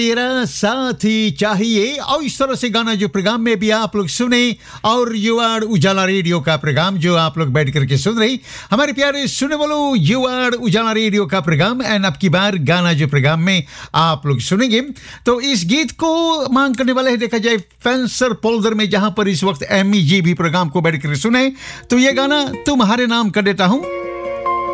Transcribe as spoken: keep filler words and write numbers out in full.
मेरा साथी चाहिए, और इस तरह से गाना जो प्रोग्राम में भी आप लोग सुने, और युवाड़ उजाला रेडियो का प्रोग्राम जो आप लोग बैठ करके सुन रहे हमारे प्यारे सुने वालों, युवाड़ उजाला रेडियो का प्रोग्राम। एंड अब की बार गाना जो प्रोग्राम में आप लोग सुनेंगे, तो इस गीत को मांग करने वाले हैं देखा जाए फैंसर पोल्डर में, जहां पर इस वक्त एमी जी भी प्रोग्राम को बैठ करके सुने। तो ये गाना तुम्हारे नाम कर देता हूं।